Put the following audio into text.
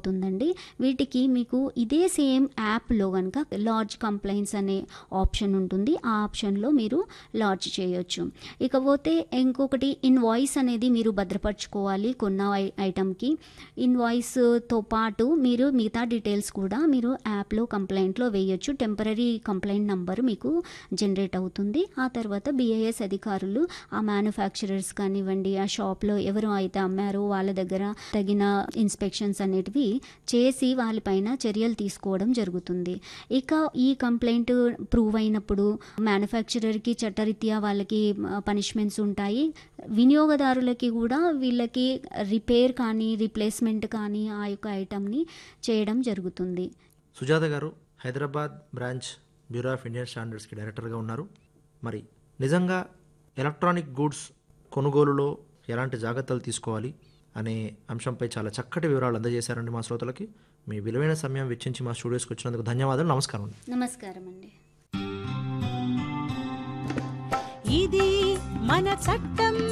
అవుతుందండి. వీటికి మీకు ఇదే సేమ్ యాప్‌లో గనక లాడ్జ్ కంప్లెయింట్స్ అనే ఆప్షన్ ఉంటుంది. ఆ ఆప్షన్‌లో మీరు లాడ్జ్ చేయొచ్చు. ఇకపోతే ఇంకొకటి ఇన్వాయిస్ అనేది మీరు భద్రపరుచుకోవాలి కొన్న ఐటెమ్‌కి. ఇన్వాయిస్‌తో పాటు మీరు మిగతా డీటెయిల్స్ కూడా మీరు యాప్‌లో కంప్లెయింట్‌లో వేయొచ్చు. టెంపరరీ కంప్లెయింట్ నంబర్ మీకు జనరేట్ అవుతుంది. ఆ తర్వాత BIS అధికారులు ఆ మ్యానుఫ్యాక్చరర్స్ కానివ్వండి, ఆ షాప్‌లో ఎవరు అయితే అమ్మారో వాళ్ళ దగ్గర తగిన ఇన్స్‌పెక్షన్స్ అనేటివి చేసి వాళ్ళపైన చర్యలు తీసుకోవడం జరుగుతుంది. ఇక ఈ కంప్లెయింట్ ప్రూవ్ అయినప్పుడు మ్యానుఫ్యాక్చరర్‌కి చట్టరీత్యా వాళ్ళకి పనిష్మెంట్స్ ఉంటాయి. వినియోగదారులకి కూడా వీళ్ళకి రిపేర్ కానీ, రీప్లేస్‌మెంట్ కానీ ఆ యొక్క ఐటెమ్‌ని చేయడం జరుగుతుంది. సుజాత గారు Hyderabad branch bureau of Indian స్టాండర్డ్స్కి డైరెక్టర్గా ఉన్నారు. మరి నిజంగా ఎలక్ట్రానిక్ గూడ్స్ కొనుగోలులో ఎలాంటి జాగ్రత్తలు తీసుకోవాలి అనే అంశంపై చాలా చక్కటి వివరాలు అందజేశారండి మా శ్రోతలకి. మీ విలువైన సమయం వెచ్చించి మా స్టూడియోస్కి వచ్చినందుకు ధన్యవాదాలు. నమస్కారం అండి. నమస్కారం అండి. ఇది మన చట్టం.